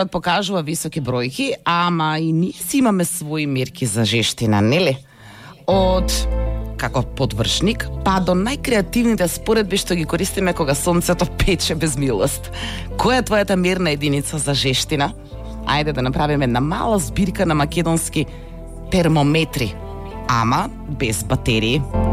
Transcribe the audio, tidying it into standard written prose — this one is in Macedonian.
покажува високи бројки, ама и ние си имаме своји мерки за жештина, нели? Од како подвршник, па до најкреативните споредби што ги користиме кога сонцето пече без милост. Која е твојата мерна единица за жештина? Ајде да направиме една мала збирка на македонски термометри, ама без батерии.